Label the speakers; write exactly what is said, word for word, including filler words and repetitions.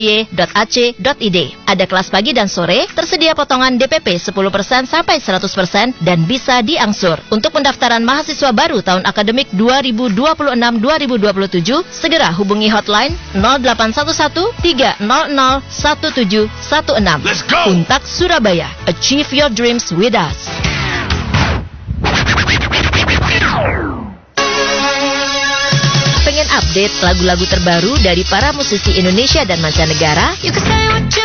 Speaker 1: y dot a c dot i d. Ada kelas pagi dan sore, tersedia potongan D P P sepuluh persen sampai seratus persen dan bisa diangsur. Untuk pendaftaran mahasiswa baru tahun akademik dua ribu dua puluh enam dua ribu dua puluh tujuh, segera hubungi hotline nol delapan satu satu tiga nol nol satu tujuh satu enam.
Speaker 2: Let's go!
Speaker 1: Untak Surabaya, achieve your dreams with us. Pengen update lagu-lagu terbaru dari para musisi Indonesia dan mancanegara? Yuk ke